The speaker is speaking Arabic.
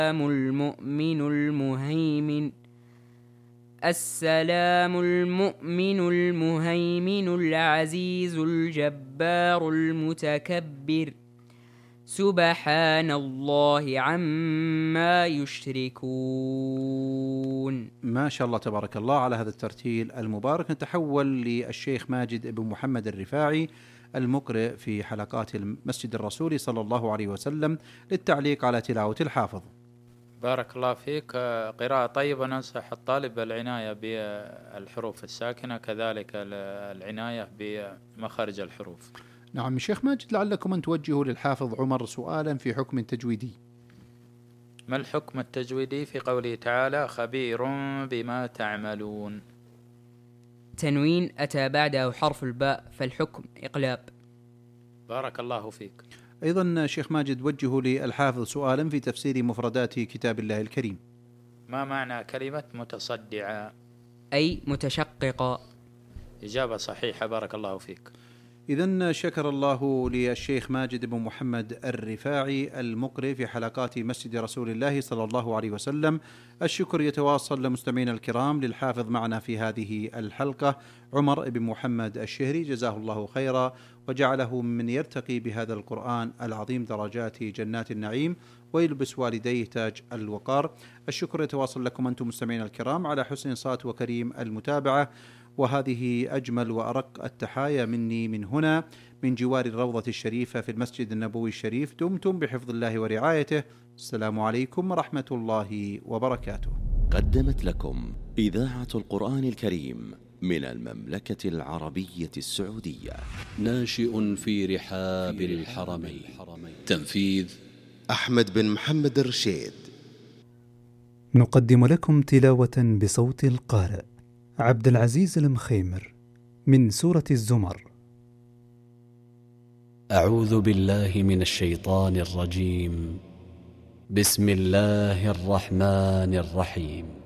المؤمن المهيمن السلام المؤمن المهيمن العزيز الجبار المتكبر سبحان الله عما يشركون. ما شاء الله تبارك الله على هذا الترتيل المبارك. نتحول للشيخ ماجد بن محمد الرفاعي المقرئ في حلقات المسجد الرسولي صلى الله عليه وسلم للتعليق على تلاوة الحافظ. بارك الله فيك. قراءة طيبة. ننصح الطالب بالعناية بالحروف الساكنة، كذلك العناية بمخارج الحروف. نعم شيخ ماجد، لعلكم أن توجهوا للحافظ عمر سؤالا في حكم تجويدي. ما الحكم التجويدي في قوله تعالى خبير بما تعملون؟ تنوين أتى بعده حرف الباء فالحكم إقلاب. بارك الله فيك. أيضا شيخ ماجد وجهوا للحافظ سؤالا في تفسير مفردات كتاب الله الكريم. ما معنى كلمة متصدعة؟ أي متشققة. إجابة صحيحة، بارك الله فيك. إذن شكر الله للشيخ ماجد بن محمد الرفاعي المقرئ في حلقات مسجد رسول الله صلى الله عليه وسلم. الشكر يتواصل لمستمعينا الكرام للحافظ معنا في هذه الحلقة عمر بن محمد الشهري، جزاه الله خيرا وجعله من يرتقي بهذا القرآن العظيم درجات جنات النعيم ويلبس والديه تاج الوقار. الشكر يتواصل لكم أنتم مستمعين الكرام على حسن صوت وكريم المتابعة، وهذه أجمل وأرق التحايا مني من هنا من جوار الروضة الشريفة في المسجد النبوي الشريف. دمتم بحفظ الله ورعايته. السلام عليكم ورحمة الله وبركاته. قدمت لكم إذاعة القرآن الكريم من المملكة العربية السعودية. ناشئ في رحاب الحرمين. تنفيذ أحمد بن محمد الرشيد. نقدم لكم تلاوة بصوت القارئ عبد العزيز المخيمر من سورة الزمر. أعوذ بالله من الشيطان الرجيم. بسم الله الرحمن الرحيم.